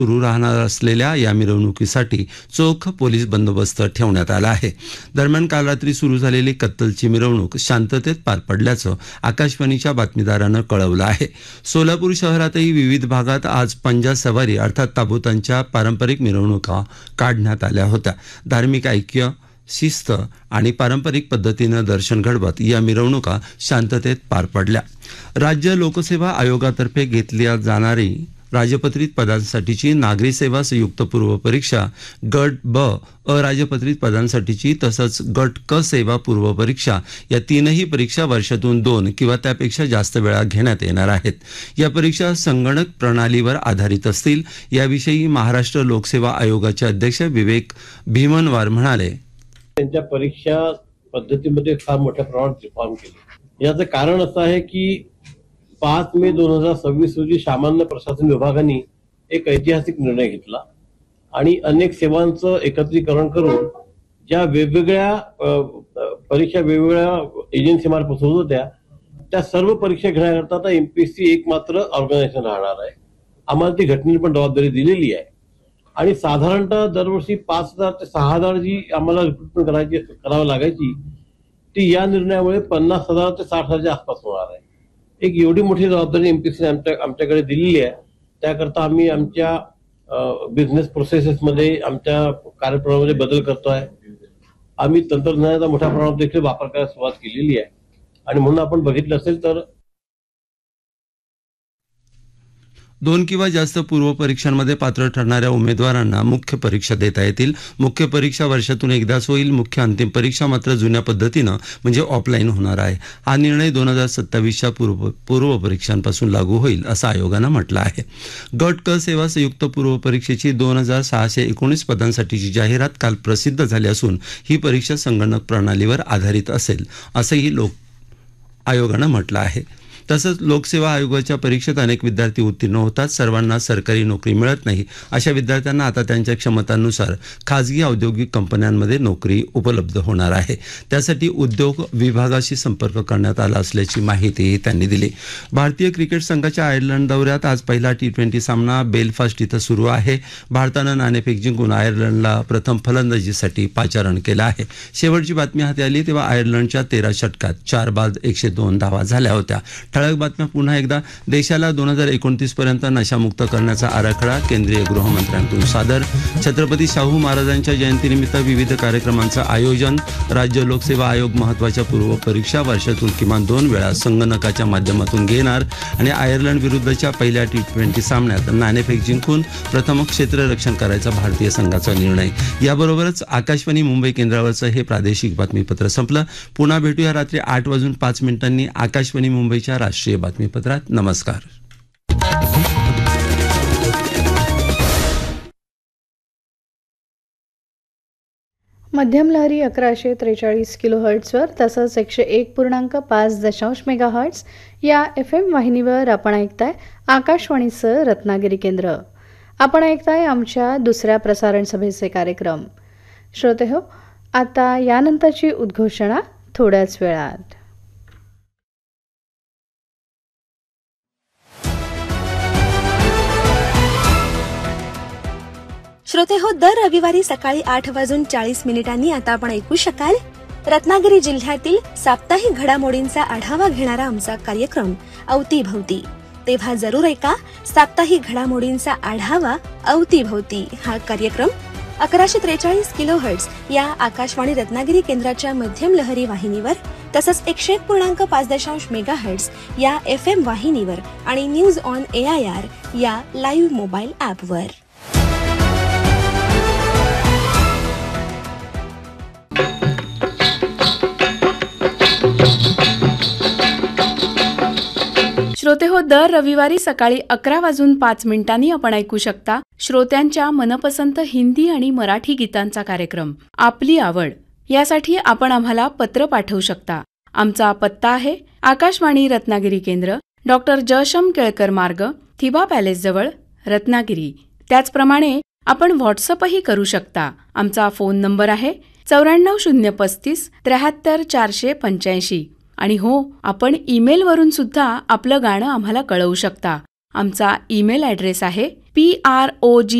सुरू राहणार असलेल्या या मिरवणुकीसाठी चोख पोलीस बंदोबस्त ठेवण्यात आला आहे. दरम्यान काल रात्री सुरू झालेली कत्तलची मिरवणूक शांततेत पार पडल्याचं आकाशवाणीच्या बातमीदारानं कळवलं आहे. सोलापूर शहरातही विविध भागात आज पंजा सवारी अर्थात ताबूतांच्या पारंपरिक मिरवणुका काढण्यात आल्या होत्या. धार्मिक ऐक्य, शिस्त आणि पारंपरिक पद्धतीनं दर्शन घडवत या मिरवणुका शांततेत पार पडल्या. राज्य लोकसेवा आयोगातर्फे घेतल्या जाणारी राजपत्रित पदांसाठीची नागरी सेवा संयुक्त पूर्व परीक्षा गट ब, अराजपत्रित पदांसाठीची तसंच गट क सेवा पूर्व परीक्षा या तीनही परीक्षा वर्षातून 2 किंवा त्यापेक्षा जास्त वेळा घेण्यात येणार आहेत. या परीक्षा संगणक प्रणालीवर आधारित असतील. याविषयी महाराष्ट्र लोकसेवा आयोगाचे अध्यक्ष विवेक भीमनवार म्हणाले, त्यांच्या परीक्षा पद्धतीमध्ये फार मोठ्या प्रमाणात रिफॉर्म केले. याचं कारण असं आहे की 5 मे 2026 रोजी सामान्य प्रशासन विभागाने एक ऐतिहासिक निर्णय घेतला आणि अनेक सेवांचं एकत्रीकरण करून ज्या वेगवेगळ्या परीक्षा वेगवेगळ्या एजन्सीमार्फत होत होत्या त्या सर्व परीक्षा घेण्याकरता आता एमपीएससी एक मात्र ऑर्गनायझेशन राहणार आहे. आम्हाला ती घटनेने पण जबाबदारी दिलेली आहे आणि साधारणतः दरवर्षी 5,000 ते 6,000 जी आम्हाला रिक्रुटमेंट करावी लागायची ती या निर्णयामुळे 50,000 ते 60,000च्या आसपास होणार आहे. एक एवढी मोठी जबाबदारी एमपीएससी आमच्याकडे दिलेली आहे. त्याकरता आम्ही आमच्या बिझनेस प्रोसेसेसमध्ये आमच्या कार्यप्रणालीमध्ये बदल करतोय. आम्ही तंत्रज्ञानाचा मोठ्या प्रमाणात देखील वापर करायला सुरुवात केलेली आहे आणि म्हणून आपण बघितलं असेल तर 2 किंवा जास्त पूर्व परीक्षांमध्ये पात्र ठरणाऱ्या उमेदवारांना मुख्य परीक्षा देता येतील. मुख्य परीक्षा वर्षातून एकदाच होईल. मुख्य अंतिम परीक्षा मात्र जुन्या पद्धतीनं म्हणजे ऑफलाईन होणार आहे. हा निर्णय 2027च्या पूर्व परीक्षांपासून लागू होईल असं आयोगानं म्हटलं आहे. गट क सेवा संयुक्त पूर्व परीक्षेची 2,619 पदांसाठीची जाहिरात काल प्रसिद्ध झाली असून ही परीक्षा संगणक प्रणालीवर आधारित असेल असंही आयोगानं म्हटलं आहे. तसंच लोकसेवा आयोगाच्या परीक्षेत अनेक विद्यार्थी उत्तीर्ण होतात. सर्वांना सरकारी नोकरी मिळत नाही. अशा विद्यार्थ्यांना आता त्यांच्या क्षमतांनुसार खाजगी औद्योगिक कंपन्यांमध्ये नोकरी उपलब्ध होणार आहे. त्यासाठी उद्योग विभागाशी संपर्क करण्यात आला असल्याची माहिती त्यांनी दिली. भारतीय क्रिकेट संघाच्या आयर्लंड दौऱ्यात आज पहिला T20 सामना बेलफास्ट इथं सुरू आहे. भारतानं नाणेफेक जिंकून आयर्लंडला प्रथम फलंदाजीसाठी पाचारण केलं आहे. शेवटची बातमी हाती आली तेव्हा आयर्लंडच्या 13 षटकात 4 बाद 102 धावा झाल्या होत्या. ठळक बातम्या पुन्हा एकदा. देशाला 2029 पर्यंत नशामुक्त करण्याचा आराखडा केंद्रीय गृहमंत्र्यांकडून सादर. छत्रपती शाहू महाराजांच्या जयंतीनिमित्त विविध कार्यक्रमांचं आयोजन. राज्य लोकसेवा आयोग महत्त्वाच्या पूर्व परीक्षा वर्षातून किमान 2 वेळा संगणकाच्या माध्यमातून घेणार आणि आयर्लंड विरुद्धच्या पहिल्या T20 सामन्यात नाणेफेक जिंकून प्रथम क्षेत्ररक्षण करायचा भारतीय संघाचा निर्णय. याबरोबरच आकाशवाणी मुंबई केंद्रावरचं हे प्रादेशिक बातमीपत्र संपलं. पुन्हा भेटूया रात्री 8:05 आकाशवाणी मुंबईच्या राष्ट्रीय बातमीपत्रात. नमस्कार. मध्यम लहरी 1143 किलोहर्ट्झवर तसंच 101.5 मेगाहर्ट्झ या FM वाहिनीवर आपण ऐकताय आकाशवाणीचं रत्नागिरी केंद्र. आपण ऐकताय आमच्या दुसऱ्या प्रसारण सभेचे कार्यक्रम. श्रोते हो, आता यानंतरची उद्घोषणा थोड्याच वेळात. श्रोते हो, दर रविवारी सकाळी 8:40 आता आपण ऐकू शकाल रत्नागिरी जिल्ह्यातील साप्ताहिक घडामोडींचा आढावा घेणारा आमचा कार्यक्रम अवतीभवती. तेव्हा जरूर ऐका साप्ताहिक घडामोडींचा आढावा अवतीभवती हा कार्यक्रम 1143 किलोहर्ट्झ या आकाशवाणी रत्नागिरी केंद्राच्या मध्यम लहरी वाहिनीवर तसंच 101.5 मेगाहर्ट्झ या FM वाहिनीवर आणि न्यूज ऑन AIR या लाईव्ह मोबाईल ॲपवर. श्रोते हो, दर रविवारी सकाळी 11:05 आपण ऐकू शकता श्रोत्यांच्या मनपसंत हिंदी आणि मराठी गीतांचा कार्यक्रम आपली आवड. यासाठी आपण आम्हाला पत्र पाठवू शकता. आमचा पत्ता आहे आकाशवाणी रत्नागिरी केंद्र, डॉक्टर जयशम केळकर मार्ग, थिबा पॅलेस जवळ, रत्नागिरी. त्याचप्रमाणे आपण व्हॉट्सअपही करू शकता. आमचा फोन नंबर आहे 94 035 73 485. आणि हो, आपण ईमेलवरून सुद्धा आपलं गाणं आम्हाला कळवू शकता. आमचा ईमेल ॲड्रेस आहे PROG